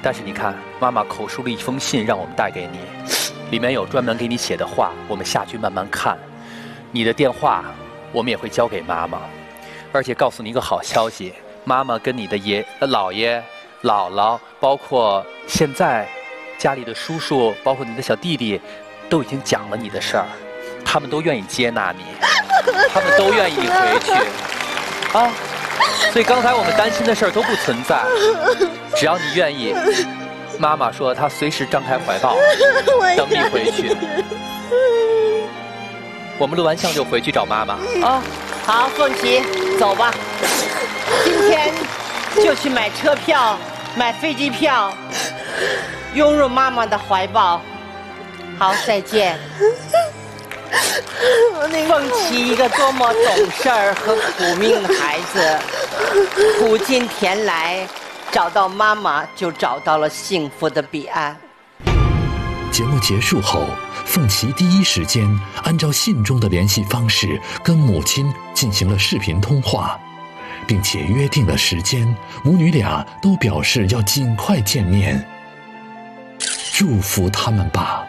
但是你看，妈妈口述了一封信让我们带给你，里面有专门给你写的话，我们下去慢慢看。你的电话我们也会交给妈妈，而且告诉你一个好消息，妈妈跟你的姥爷、姥姥，包括现在家里的叔叔，包括你的小弟弟，都已经讲了你的事儿，他们都愿意接纳你，他们都愿意你回去啊。所以刚才我们担心的事儿都不存在，只要你愿意，妈妈说她随时张开怀抱等你回去。我们录完像就回去找妈妈啊。好，凤琪，走吧。今天就去买车票、买飞机票，拥入妈妈的怀抱。好，再见。凤琪一个多么懂事儿和苦命的孩子，苦尽甜来，找到妈妈就找到了幸福的彼岸。 节目结束后，凤琪第一时间按照信中的联系方式跟母亲进行了视频通话，并且约定了时间，母女俩都表示要尽快见面。祝福他们吧。